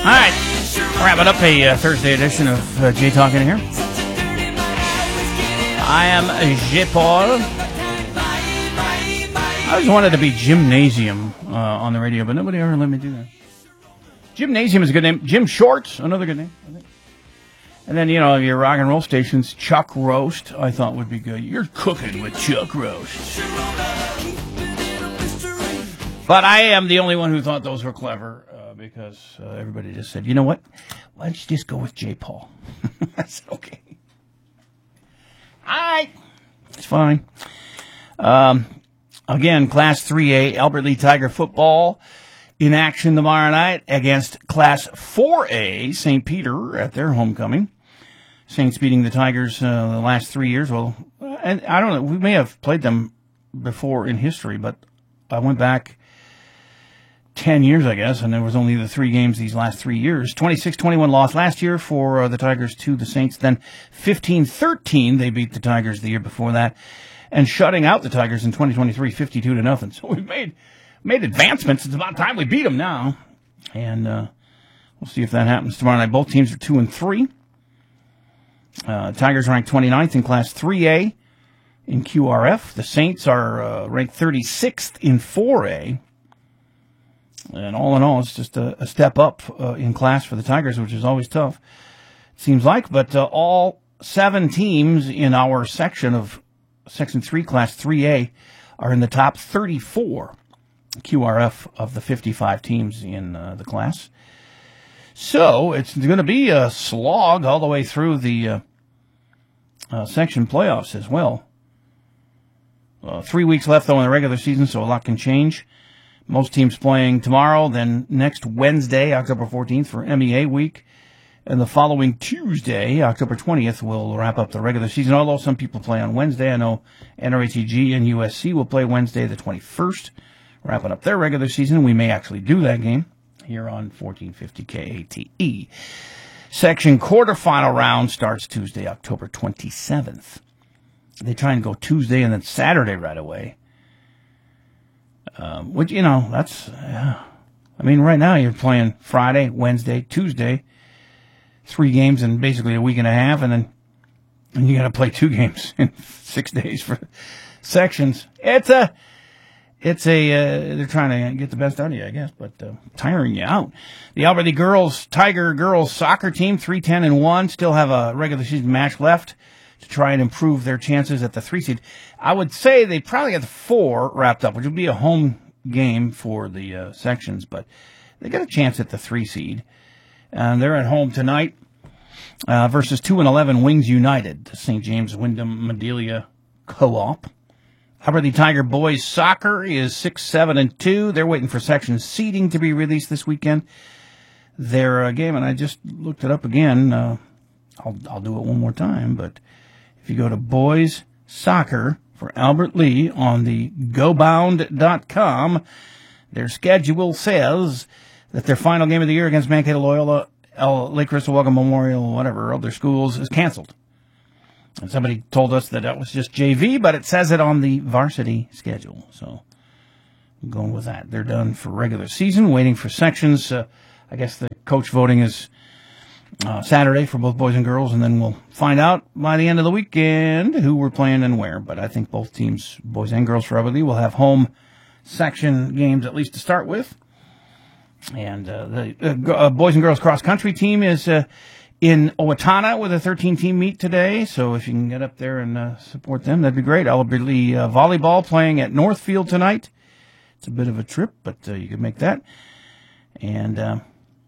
right, wrapping up a Thursday edition of Jay Talking here. I am Jay Paul. I always wanted to be Gymnasium on the radio, but nobody ever let me do that. Gymnasium is a good name. Jim Short, another good name, I think. And then, you know, your rock and roll stations, Chuck Roast, I thought would be good. You're cooking with Chuck Roast. But I am the only one who thought those were clever because everybody just said, you know what? Why don't you just go with J. Paul? I said, okay. All right. It's fine. Again, Class 3A, Albert Lea Tiger football in action tomorrow night against Class 4A, St. Peter, at their homecoming. Saints beating the Tigers the last 3 years. Well, and I don't know, we may have played them before in history, but I went back 10 years, I guess, and there was only the 3 games these last 3 years. 26-21 loss last year for the Tigers to the Saints. Then 15-13, they beat the Tigers the year before that. And shutting out the Tigers in 2023, 52-0. So we've made advancements. It's about time we beat them now. And we'll see if that happens tomorrow night. Both teams are 2-3. Tigers ranked 29th in Class 3A in QRF. The Saints are ranked 36th in 4A. And all in all, it's just a step up in class for the Tigers, which is always tough, it seems like. But all 7 teams in our section of Section 3, Class 3A, are in the top 34 QRF of the 55 teams in the class. So it's going to be a slog all the way through the section playoffs as well. 3 weeks left, though, in the regular season, so a lot can change. Most teams playing tomorrow, then next Wednesday, October 14th, for MEA week. And the following Tuesday, October 20th, we'll wrap up the regular season, although some people play on Wednesday. I know NRATG and USC will play Wednesday the 21st, wrapping up their regular season. We may actually do that game here on 1450 KATE. Section quarterfinal round starts Tuesday, October 27th. They try and go Tuesday and then Saturday right away. Which, you know, that's, I mean, right now you're playing Friday, Wednesday, Tuesday, 3 games in basically a week and a half, and then you got to play 2 games in 6 days for sections. They're trying to get the best out of you, I guess, but tiring you out. The Albert Lea Tiger girls soccer team, 3-10-1, still have a regular season match left to try and improve their chances at the 3 seed. I would say they probably got the 4 wrapped up, which would be a home game for the sections, but they got a chance at the 3 seed. And they're at home tonight versus 2-11 Wings United, the St. James Wyndham Medelia Co-op. Albert Lea Tiger boys soccer is 6-7-2. They're waiting for section seeding to be released this weekend. Their game, and I just looked it up again. I'll do it one more time, but if you go to boys soccer for Albert Lea on the gobound.com, their schedule says that their final game of the year against Mankato Loyola, Lake Crystal Welcome Memorial, whatever, other schools, is canceled. And somebody told us that was just JV, but it says it on the varsity schedule. So I'm going with that. They're done for regular season, waiting for sections. I guess the coach voting is Saturday for both boys and girls, and then we'll find out by the end of the weekend who we're playing and where. But I think both teams, boys and girls for Albert Lea, will have home section games at least to start with. And the boys and girls cross-country team is in Owatonna with a 13-team meet today. So if you can get up there and support them, that'd be great. Albert Lea volleyball playing at Northfield tonight. It's a bit of a trip, but you can make that. And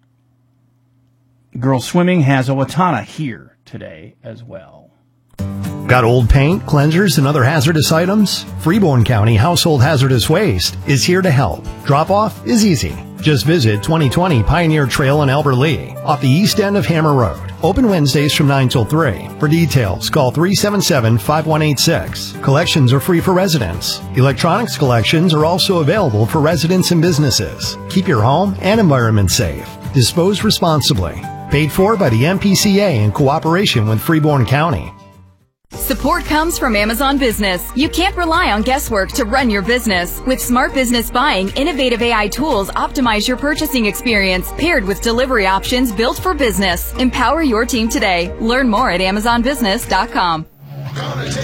girls swimming has Owatonna here today as well. Got old paint, cleansers, and other hazardous items? Freeborn County Household Hazardous Waste is here to help. Drop-off is easy. Just visit 2020 Pioneer Trail in Albert Lea, off the east end of Hammer Road. Open Wednesdays from 9 till 3. For details, call 377-5186. Collections are free for residents. Electronics collections are also available for residents and businesses. Keep your home and environment safe. Dispose responsibly. Paid for by the MPCA in cooperation with Freeborn County. Support comes from Amazon Business. You can't rely on guesswork to run your business. With Smart Business Buying, innovative AI tools optimize your purchasing experience, paired with delivery options built for business. Empower your team today. Learn more at AmazonBusiness.com.